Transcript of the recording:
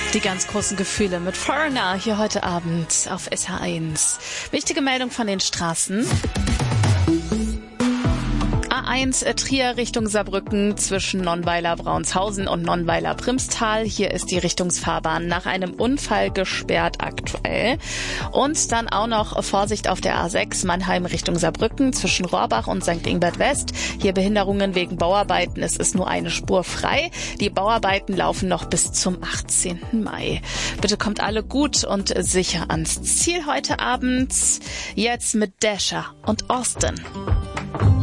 Die ganz großen Gefühle mit Foreigner hier heute Abend auf SH1. Wichtige Meldung von den Straßen. A1 Trier Richtung Saarbrücken zwischen Nonnweiler-Braunshausen und Nonnweiler-Primstal. Hier ist die Richtungsfahrbahn nach einem Unfall gesperrt aktuell. Und dann auch noch Vorsicht auf der A6 Mannheim Richtung Saarbrücken zwischen Rohrbach und St. Ingbert West. Hier Behinderungen wegen Bauarbeiten. Es ist nur eine Spur frei. Die Bauarbeiten laufen noch bis zum 18. Mai. Bitte kommt alle gut und sicher ans Ziel heute Abend. Jetzt mit Dasher und Austin.